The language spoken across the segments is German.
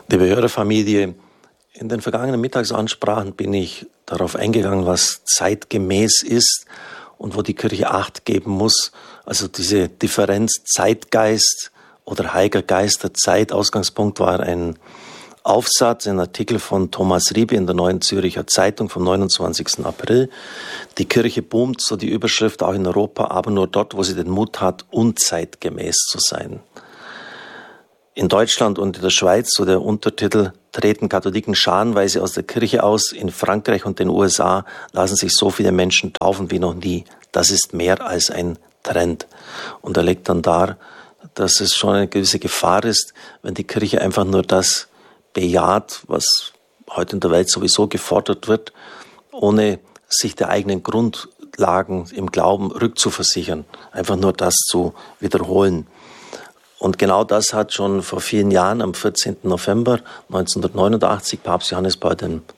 Liebe Hörerfamilie, in den vergangenen Mittagsansprachen bin ich darauf eingegangen, was zeitgemäß ist und wo die Kirche Acht geben muss. Also diese Differenz Zeitgeist oder Heiliger Geist der Zeit. Ausgangspunkt war ein Aufsatz, ein Artikel von Thomas Riebe in der Neuen Zürcher Zeitung vom 29. April. Die Kirche boomt, so die Überschrift, auch in Europa, aber nur dort, wo sie den Mut hat, unzeitgemäß zu sein. In Deutschland und in der Schweiz, so der Untertitel, treten Katholiken scharenweise aus der Kirche aus. In Frankreich und den USA lassen sich so viele Menschen taufen wie noch nie. Das ist mehr als ein Trend. Und er legt dann dar, dass es schon eine gewisse Gefahr ist, wenn die Kirche einfach nur das bejaht, was heute in der Welt sowieso gefordert wird, ohne sich der eigenen Grundlagen im Glauben rückzuversichern, einfach nur das zu wiederholen. Und genau das hat schon vor vielen Jahren, am 14. November 1989, Papst Johannes Paul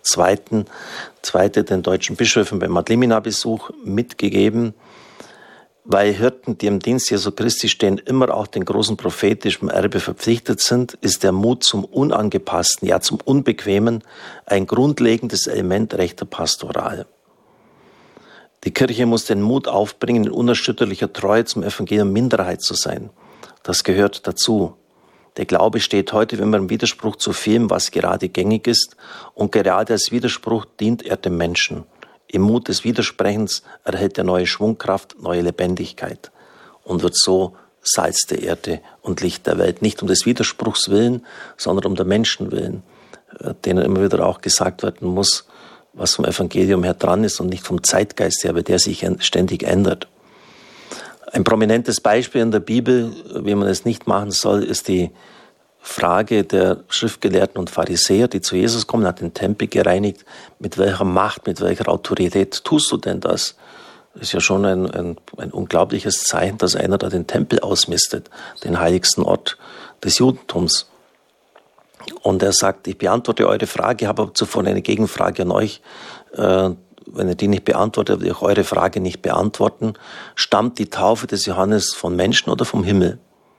II. Den deutschen Bischöfen beim Adlimina-Besuch mitgegeben, weil Hirten, die im Dienst Jesu Christi stehen, immer auch den großen prophetischen Erbe verpflichtet sind, ist der Mut zum Unangepassten, ja zum Unbequemen, ein grundlegendes Element rechter Pastoral. Die Kirche muss den Mut aufbringen, in unerschütterlicher Treue zum Evangelium Minderheit zu sein. Das gehört dazu. Der Glaube steht heute immer im Widerspruch zu vielem, was gerade gängig ist, und gerade als Widerspruch dient er dem Menschen. Im Mut des Widersprechens erhält er neue Schwungkraft, neue Lebendigkeit und wird so Salz der Erde und Licht der Welt. Nicht um des Widerspruchs willen, sondern um der Menschen willen, denen immer wieder auch gesagt werden muss, was vom Evangelium her dran ist und nicht vom Zeitgeist her, weil der sich ständig ändert. Ein prominentes Beispiel in der Bibel, wie man es nicht machen soll, ist die Frage der Schriftgelehrten und Pharisäer, die zu Jesus kommen, hat den Tempel gereinigt. Mit welcher Macht, mit welcher Autorität tust du denn das? Das ist ja schon ein unglaubliches Zeichen, dass einer da den Tempel ausmistet, den heiligsten Ort des Judentums. Und er sagt, ich beantworte eure Frage, habe aber zuvor eine Gegenfrage an euch. Wenn ihr die nicht beantwortet, werde ich eure Frage nicht beantworten. Stammt die Taufe des Johannes von Menschen oder vom Himmel?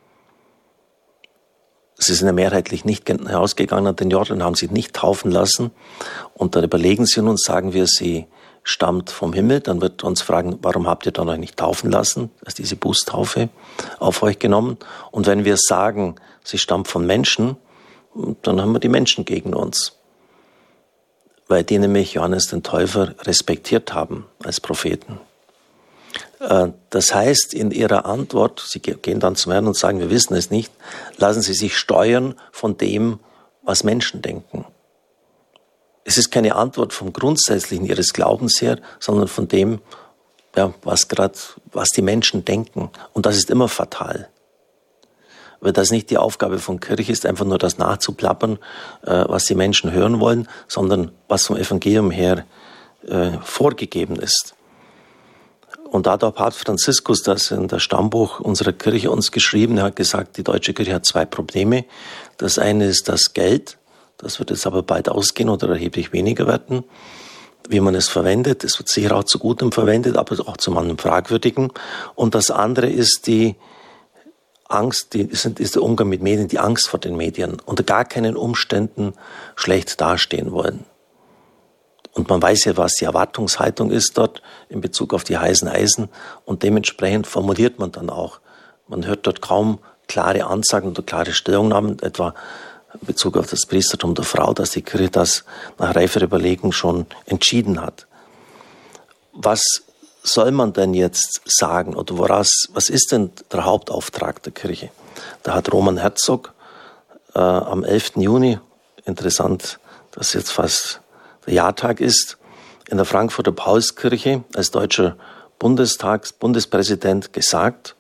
Sie sind ja mehrheitlich nicht herausgegangen an den Jordan, haben sich nicht taufen lassen. Und dann überlegen sie nun, sagen wir, sie stammt vom Himmel. Dann wird uns fragen, warum habt ihr dann euch nicht taufen lassen? Also diese Bußtaufe auf euch genommen. Und wenn wir sagen, sie stammt von Menschen, dann haben wir die Menschen gegen uns. Weil die nämlich Johannes den Täufer respektiert haben als Propheten. Das heißt, in ihrer Antwort, sie gehen dann zum Herrn und sagen, wir wissen es nicht, lassen sie sich steuern von dem, was Menschen denken. Es ist keine Antwort vom Grundsätzlichen ihres Glaubens her, sondern von dem, ja, was die Menschen denken. Und das ist immer fatal. Weil das nicht die Aufgabe von Kirche ist, einfach nur das nachzuplappern, was die Menschen hören wollen, sondern was vom Evangelium her vorgegeben ist. Und da hat auch Papst Franziskus das in das Stammbuch unserer Kirche uns geschrieben. Er hat gesagt, die deutsche Kirche hat zwei Probleme. Das eine ist das Geld. Das wird jetzt aber bald ausgehen oder erheblich weniger werden. Wie man es verwendet, es wird sicher auch zu Gutem verwendet, aber auch zu manchem Fragwürdigen. Und das andere ist die Angst, ist der Umgang mit Medien, die Angst vor den Medien, unter gar keinen Umständen schlecht dastehen wollen. Und man weiß ja, was die Erwartungshaltung ist dort in Bezug auf die heißen Eisen, und dementsprechend formuliert man dann auch. Man hört dort kaum klare Ansagen oder klare Stellungnahmen, etwa in Bezug auf das Priestertum der Frau, dass die Kirche das nach reifer Überlegung schon entschieden hat. Was soll man denn jetzt sagen oder was ist denn der Hauptauftrag der Kirche? Da hat Roman Herzog am 11. Juni, interessant, dass jetzt fast der Jahrtag ist, in der Frankfurter Paulskirche als deutscher Bundespräsident gesagt,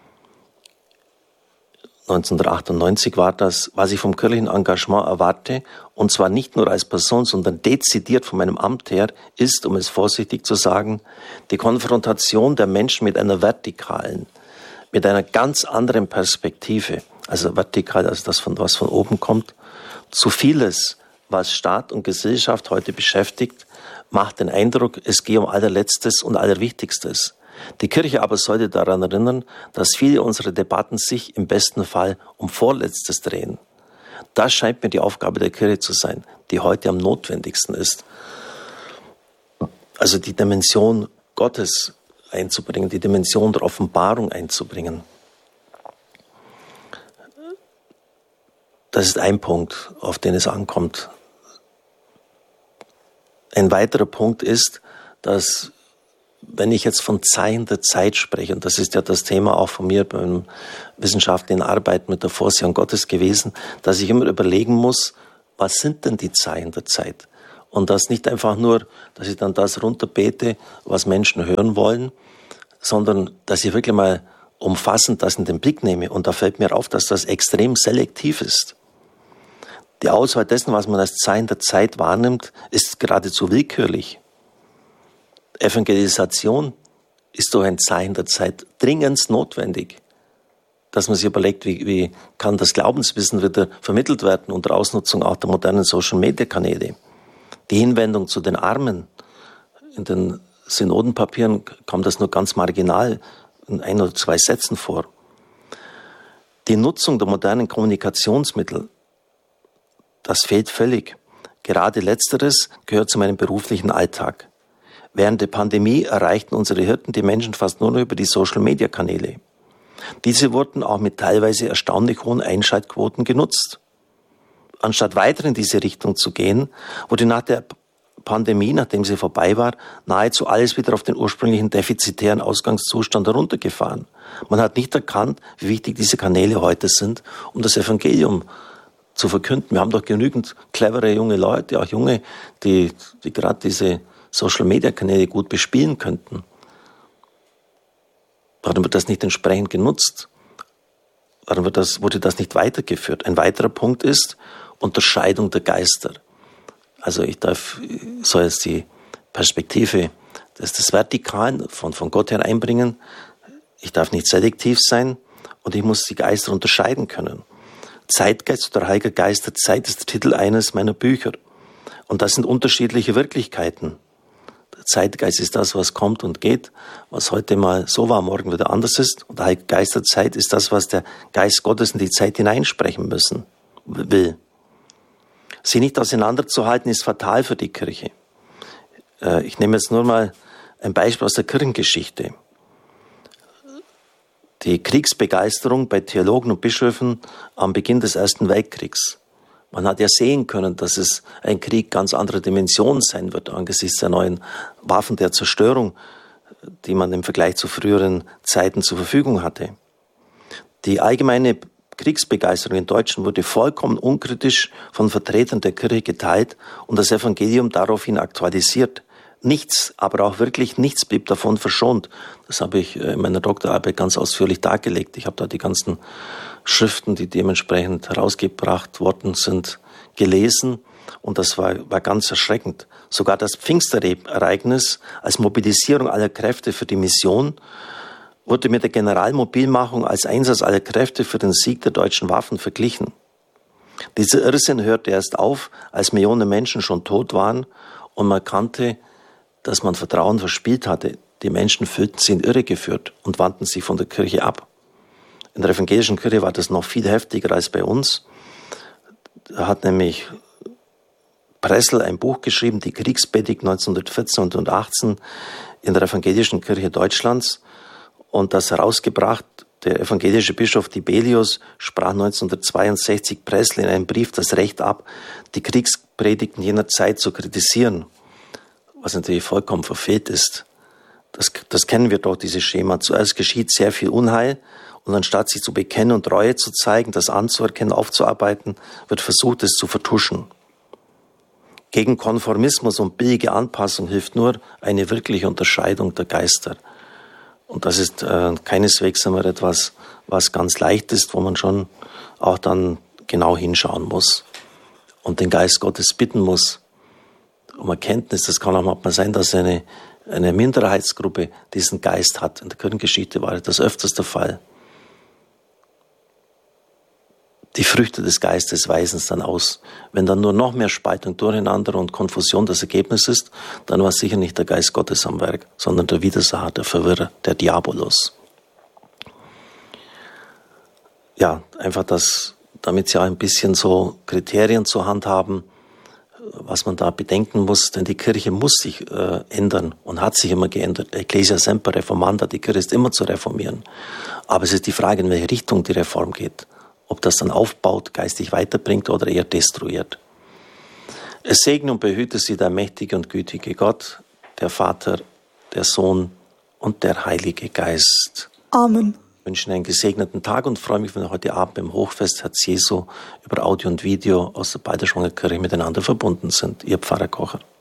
1998 war das, was ich vom kirchlichen Engagement erwarte, und zwar nicht nur als Person, sondern dezidiert von meinem Amt her, ist, um es vorsichtig zu sagen, die Konfrontation der Menschen mit einer vertikalen, mit einer ganz anderen Perspektive, also vertikal, also das, was von oben kommt. Zu vieles, was Staat und Gesellschaft heute beschäftigt, macht den Eindruck, es gehe um Allerletztes und Allerwichtigstes. Die Kirche aber sollte daran erinnern, dass viele unserer Debatten sich im besten Fall um Vorletztes drehen. das scheint mir die Aufgabe der Kirche zu sein, die heute am notwendigsten ist. Also die Dimension Gottes einzubringen, die Dimension der Offenbarung einzubringen. Das ist ein Punkt, auf den es ankommt. Ein weiterer Punkt ist, dass, wenn ich jetzt von Zeichen der Zeit spreche, und das ist ja das Thema auch von mir beim wissenschaftlichen Arbeiten mit der Vorsehung Gottes gewesen, dass ich immer überlegen muss, was sind denn die Zeichen der Zeit? Und das nicht einfach nur, dass ich dann das runterbete, was Menschen hören wollen, sondern dass ich wirklich mal umfassend das in den Blick nehme. Und da fällt mir auf, dass das extrem selektiv ist. Die Auswahl dessen, was man als Zeichen der Zeit wahrnimmt, ist geradezu willkürlich. Evangelisation ist doch ein Zeichen der Zeit, dringend notwendig. Dass man sich überlegt, wie kann das Glaubenswissen wieder vermittelt werden unter Ausnutzung auch der modernen Social-Media-Kanäle. Die Hinwendung zu den Armen. In den Synodenpapieren kommt das nur ganz marginal in 1 oder 2 Sätzen vor. Die Nutzung der modernen Kommunikationsmittel, das fehlt völlig. Gerade Letzteres gehört zu meinem beruflichen Alltag. Während der Pandemie erreichten unsere Hirten die Menschen fast nur noch über die Social-Media-Kanäle. Diese wurden auch mit teilweise erstaunlich hohen Einschaltquoten genutzt. Anstatt weiter in diese Richtung zu gehen, wurde nach der Pandemie, nachdem sie vorbei war, nahezu alles wieder auf den ursprünglichen defizitären Ausgangszustand heruntergefahren. Man hat nicht erkannt, wie wichtig diese Kanäle heute sind, um das Evangelium zu verkünden. Wir haben doch genügend clevere junge Leute, auch junge, die gerade diese Social-Media-Kanäle gut bespielen könnten. Warum wird das nicht entsprechend genutzt? Warum wurde das nicht weitergeführt? Ein weiterer Punkt ist Unterscheidung der Geister. Also ich soll jetzt die Perspektive des Vertikalen von Gott her einbringen. Ich darf nicht selektiv sein und ich muss die Geister unterscheiden können. Zeitgeist oder Heiliger Geist der Zeit ist der Titel eines meiner Bücher. Und das sind unterschiedliche Wirklichkeiten. Der Zeitgeist ist das, was kommt und geht, was heute mal so war, morgen wieder anders ist. Und der Heilige Geist der Zeit ist das, was der Geist Gottes in die Zeit hineinsprechen will. Sie nicht auseinanderzuhalten, ist fatal für die Kirche. Ich nehme jetzt nur mal ein Beispiel aus der Kirchengeschichte. Die Kriegsbegeisterung bei Theologen und Bischöfen am Beginn des Ersten Weltkriegs. Man hat ja sehen können, dass es ein Krieg ganz anderer Dimension sein wird angesichts der neuen Waffen der Zerstörung, die man im Vergleich zu früheren Zeiten zur Verfügung hatte. Die allgemeine Kriegsbegeisterung in Deutschland wurde vollkommen unkritisch von Vertretern der Kirche geteilt und das Evangelium daraufhin aktualisiert. Nichts, aber auch wirklich nichts blieb davon verschont. Das habe ich in meiner Doktorarbeit ganz ausführlich dargelegt. Ich habe da die ganzen Schriften, die dementsprechend herausgebracht worden sind, gelesen. Und das war ganz erschreckend. Sogar das Pfingstereignis als Mobilisierung aller Kräfte für die Mission wurde mit der Generalmobilmachung als Einsatz aller Kräfte für den Sieg der deutschen Waffen verglichen. Dieser Irrsinn hörte erst auf, als Millionen Menschen schon tot waren und man erkannte, dass man Vertrauen verspielt hatte. Die Menschen fühlten sich in Irre geführt und wandten sich von der Kirche ab. In der evangelischen Kirche war das noch viel heftiger als bei uns. Da hat nämlich Pressel ein Buch geschrieben, die Kriegspredigt 1914 und 18 in der evangelischen Kirche Deutschlands und das herausgebracht. Der evangelische Bischof Dibelius sprach 1962 Pressel in einem Brief das Recht ab, die Kriegspredigten jener Zeit zu kritisieren, was natürlich vollkommen verfehlt ist. Das kennen wir doch, dieses Schema. Zuerst geschieht sehr viel Unheil und anstatt sich zu bekennen und Reue zu zeigen, das anzuerkennen, aufzuarbeiten, wird versucht, es zu vertuschen. Gegen Konformismus und billige Anpassung hilft nur eine wirkliche Unterscheidung der Geister. Und das ist keineswegs einmal etwas, was ganz leicht ist, wo man schon auch dann genau hinschauen muss und den Geist Gottes bitten muss um Erkenntnis. Das kann auch mal sein, dass eine Minderheitsgruppe diesen Geist hat. In der Kirchengeschichte war das öfters der Fall. Die Früchte des Geistes weisen es dann aus. Wenn dann nur noch mehr Spaltung, Durcheinander und Konfusion das Ergebnis ist, dann war sicher nicht der Geist Gottes am Werk, sondern der Widersacher, der Verwirrer, der Diabolos. Ja, einfach das damit Sie auch ein bisschen so Kriterien zur Hand haben, was man da bedenken muss, denn die Kirche muss sich ändern und hat sich immer geändert. Ecclesia semper reformanda, die Kirche ist immer zu reformieren. Aber es ist die Frage, in welche Richtung die Reform geht. Ob das dann aufbaut, geistig weiterbringt oder eher destruiert. Es segne und behüte Sie der mächtige und gütige Gott, der Vater, der Sohn und der Heilige Geist. Amen. Ich wünsche Ihnen einen gesegneten Tag und freue mich, wenn wir heute Abend beim Hochfest Herz Jesu über Audio und Video aus der Balderschwanger Kirche miteinander verbunden sind. Ihr Pfarrer Kocher.